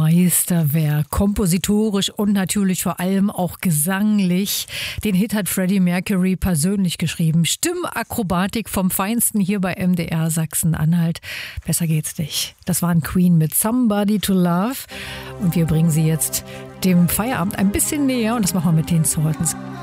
Meisterwerk, kompositorisch und natürlich vor allem auch gesanglich. Den Hit hat Freddie Mercury persönlich geschrieben. Stimmakrobatik vom Feinsten hier bei MDR Sachsen-Anhalt. Besser geht's nicht. Das waren Queen mit Somebody to Love. Und wir bringen sie jetzt dem Feierabend ein bisschen näher und das machen wir mit den Sultans.